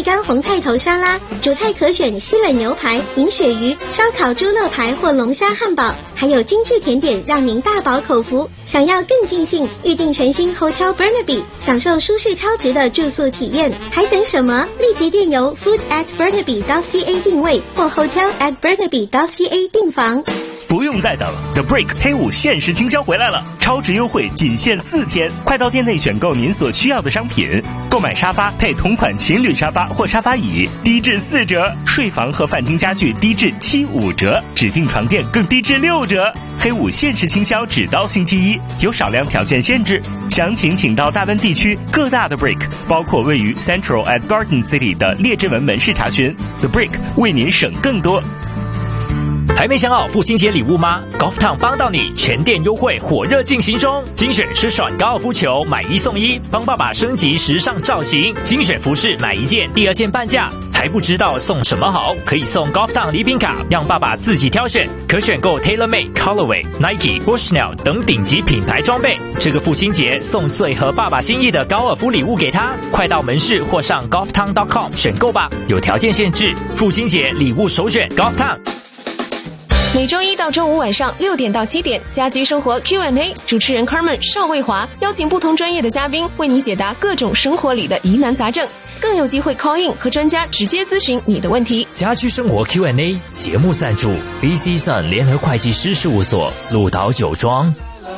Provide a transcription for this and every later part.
干红菜头沙拉，主菜可选西冷牛排、银鳕鱼、烧烤猪肋排或龙虾汉堡，还有精致甜点让您大饱口福。想要更尽兴，预订全新 Hotel Burnaby， 享受舒适超值的住宿体验，还等什么？立即电邮 food@burnaby.ca 定位或 hotel@burnaby.ca 订房。 不用再等 ，The Break 黑五限时倾销回来了，超值优惠仅限4天，快到店内选购您所需要的商品，购买沙发配同款情侣沙发或沙发椅，低至4折；睡房和饭厅家具低至75折，指定床垫更低至6折。黑五限时倾销只到星期一，有少量条件限制，详情请到大温地区各大的 Break， 包括位于 Central at Garden City 的列治文门市查询。The Break 为您省更多。 还没想好父亲节礼物吗 ？Golf Town 帮到你，全店优惠火热进行中，精选湿爽高尔夫球买1送1，帮爸爸升级时尚造型；精选服饰买1件第2件半价。还不知道送什么好？可以送 Golf Town 礼品卡，让爸爸自己挑选，可选购 TaylorMade、Callaway、Nike、Bushnell 等顶级品牌装备。这个父亲节送最合爸爸心意的高尔夫礼物给他，快到门市或上 golftown.com 选购吧，有条件限制。父亲节礼物首选 Golf Town。 每周一到周五晚上6点到7点，家居生活 Q&A， 主持人 Carmen 邵卫华邀请不同专业的嘉宾为你解答各种生活里的疑难杂症，更有机会 call in 和专家直接咨询你的问题。 家居生活 Q&A 节目赞助 BC Sun 联合会计师事务所，鹿岛酒庄。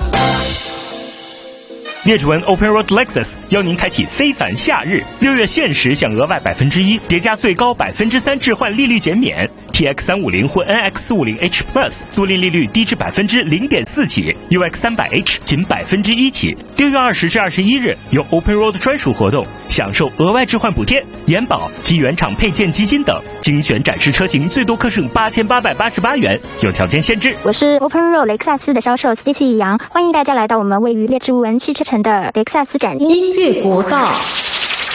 列治文 Open Road Lexus 邀您开启非凡夏日，6月限时享额外1%，叠加最高3%置换利率减免。TX350 或 NX450H Plus 租赁利率低至0.4%起 ，UX300H 仅1%起。6月20至21日有 Open Road 专属活动，享受额外置换补贴、延保及原厂配件基金等，精选展示车型最多可省8888元，有条件限制。 我是 Open Road 雷克萨斯的销售 Stacy 杨，欢迎大家来到我们位于列治文汽车城的雷克萨斯展。 音乐国道。